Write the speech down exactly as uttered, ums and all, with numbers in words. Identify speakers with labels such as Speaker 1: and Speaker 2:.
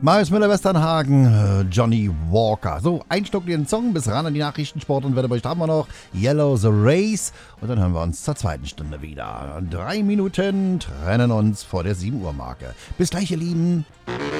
Speaker 1: Marius Müller-Westernhagen, äh, Johnny Walker. So, ein Stück den Song bis ran an die Nachrichten, Sport und Wetterbericht haben wir noch. Yellow the Race. Und dann hören wir uns zur zweiten Stunde wieder. Drei Minuten trennen uns vor der sieben Uhr Marke. Bis gleich, ihr Lieben.